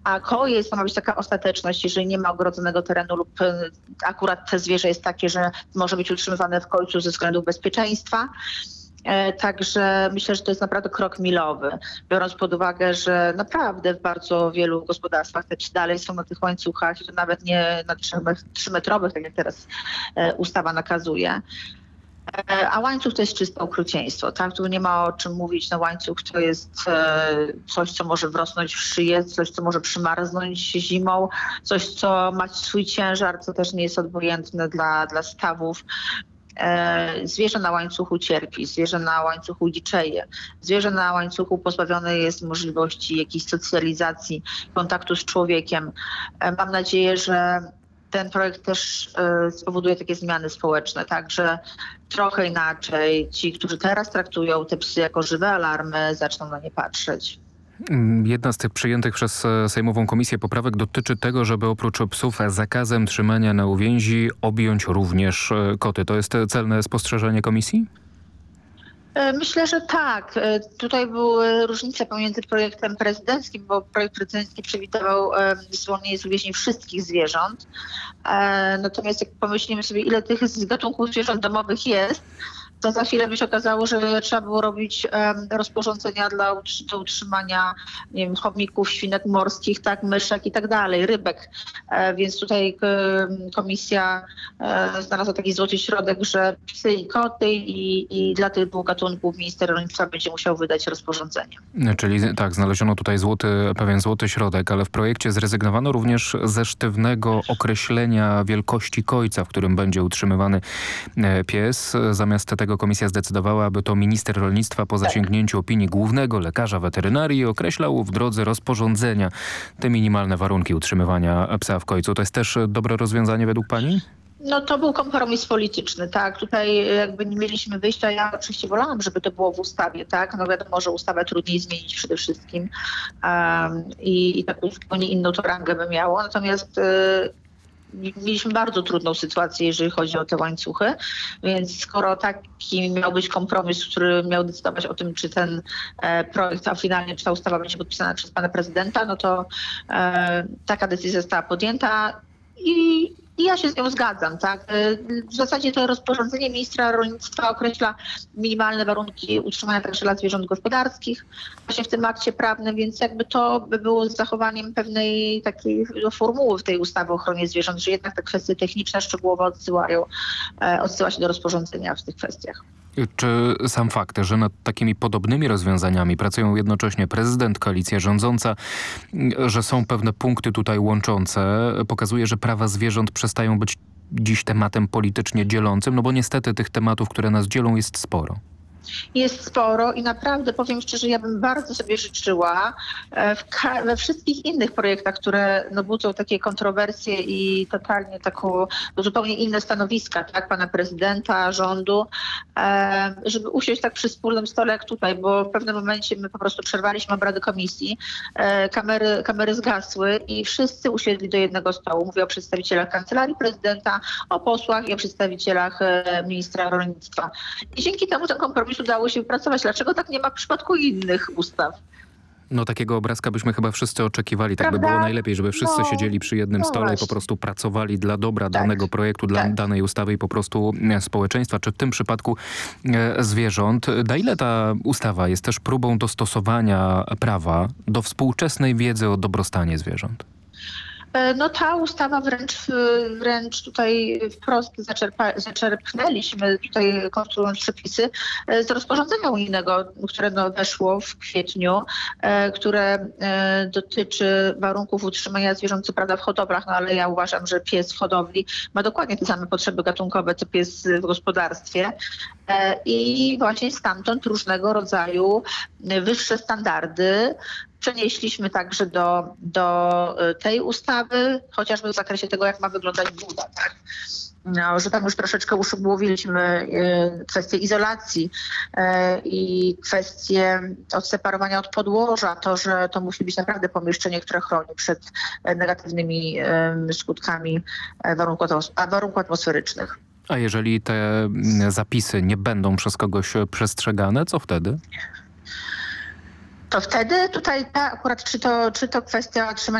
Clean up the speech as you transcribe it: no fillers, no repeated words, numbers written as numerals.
a koło ma być taka ostateczność, jeżeli nie ma ogrodzonego terenu lub akurat te zwierzę jest takie, że może być utrzymywane w końcu ze względów bezpieczeństwa. Także myślę, że to jest naprawdę krok milowy, biorąc pod uwagę, że naprawdę w bardzo wielu gospodarstwach te psy dalej są na tych łańcuchach, że nawet nie na 3-metrowych, tak jak teraz ustawa nakazuje. A łańcuch to jest czyste okrucieństwo, tak? Tu nie ma o czym mówić. Łańcuch to jest coś, co może wrosnąć w szyję, coś, co może przymarznąć zimą, coś, co ma swój ciężar, co też nie jest obojętne dla stawów. Zwierzę na łańcuchu cierpi, zwierzę na łańcuchu dziczeje, zwierzę na łańcuchu pozbawione jest możliwości jakiejś socjalizacji, kontaktu z człowiekiem. Mam nadzieję, że ten projekt też spowoduje takie zmiany społeczne, także trochę inaczej ci, którzy teraz traktują te psy jako żywe alarmy, zaczną na nie patrzeć. Jedna z tych przyjętych przez Sejmową Komisję poprawek dotyczy tego, żeby oprócz psów zakazem trzymania na uwięzi objąć również koty. To jest celne spostrzeżenie komisji? Myślę, że tak. Tutaj były różnice pomiędzy projektem prezydenckim, bo projekt prezydencki przewidywał zwolnienie z uwięzi wszystkich zwierząt. Natomiast jak pomyślimy sobie, ile tych gatunków zwierząt domowych jest, to za chwilę by się okazało, że trzeba było robić rozporządzenia do utrzymania, nie wiem, chomików, świnek morskich, tak, myszek i tak dalej, rybek. Więc tutaj komisja znalazła taki złoty środek, że psy i koty i dla tych dwóch gatunków minister rolnictwa będzie musiał wydać rozporządzenie. Czyli tak, znaleziono tutaj pewien złoty środek, ale w projekcie zrezygnowano również ze sztywnego określenia wielkości kojca, w którym będzie utrzymywany pies. Zamiast tego komisja zdecydowała, aby to minister rolnictwa po zasięgnięciu opinii głównego lekarza weterynarii określał w drodze rozporządzenia te minimalne warunki utrzymywania psa w kojcu. To jest też dobre rozwiązanie według pani? No to był kompromis polityczny, tak. Tutaj jakby nie mieliśmy wyjścia. Ja oczywiście wolałam, żeby to było w ustawie, tak. No wiadomo, że ustawę trudniej zmienić przede wszystkim i taką zupełnie inną to rangę by miało. Natomiast mieliśmy bardzo trudną sytuację, jeżeli chodzi o te łańcuchy, więc skoro taki miał być kompromis, który miał decydować o tym, czy ten projekt, a finalnie czy ta ustawa będzie podpisana przez pana prezydenta, no to taka decyzja została podjęta i ja się z nią zgadzam, tak. W zasadzie to rozporządzenie ministra rolnictwa określa minimalne warunki utrzymania także dla zwierząt gospodarskich właśnie w tym akcie prawnym, więc jakby to by było z zachowaniem pewnej takiej formuły w tej ustawie o ochronie zwierząt, że jednak te kwestie techniczne szczegółowo odsyła się do rozporządzenia w tych kwestiach. Czy sam fakt, że nad takimi podobnymi rozwiązaniami pracują jednocześnie prezydent, koalicja rządząca, że są pewne punkty tutaj łączące, pokazuje, że prawa zwierząt przestają być dziś tematem politycznie dzielącym, no bo niestety tych tematów, które nas dzielą, jest sporo. Jest sporo i naprawdę powiem szczerze, ja bym bardzo sobie życzyła we wszystkich innych projektach, które budzą takie kontrowersje i totalnie zupełnie inne stanowiska, tak, pana prezydenta, rządu, żeby usiąść tak przy wspólnym stole jak tutaj, bo w pewnym momencie my po prostu przerwaliśmy obrady komisji, kamery zgasły i wszyscy usiedli do jednego stołu. Mówię o przedstawicielach Kancelarii Prezydenta, o posłach i o przedstawicielach ministra rolnictwa. I dzięki temu ten kompromis udało się wypracować. Dlaczego tak nie ma w przypadku innych ustaw? No takiego obrazka byśmy chyba wszyscy oczekiwali. Tak Prawda? by było najlepiej, żeby wszyscy siedzieli przy jednym stole właśnie. i po prostu pracowali dla dobra danego projektu, dla danej ustawy i po prostu społeczeństwa, czy w tym przypadku zwierząt. Na ile ta ustawa jest też próbą dostosowania prawa do współczesnej wiedzy o dobrostanie zwierząt? No ta ustawa wręcz tutaj wprost zaczerpnęliśmy tutaj konstruując przepisy z rozporządzenia unijnego, które weszło w kwietniu, które dotyczy warunków utrzymania zwierząt, co prawda w hodowlach, no ale ja uważam, że pies w hodowli ma dokładnie te same potrzeby gatunkowe, co pies w gospodarstwie. I właśnie stamtąd różnego rodzaju wyższe standardy przenieśliśmy także do tej ustawy, chociażby w zakresie tego, jak ma wyglądać buda, tak? No, że tam już troszeczkę uszczegółowiliśmy kwestię izolacji i kwestię odseparowania od podłoża, to, że to musi być naprawdę pomieszczenie, które chroni przed negatywnymi skutkami warunków atmosferycznych. A jeżeli te zapisy nie będą przez kogoś przestrzegane, co wtedy? To wtedy tutaj akurat czy to kwestia trzymania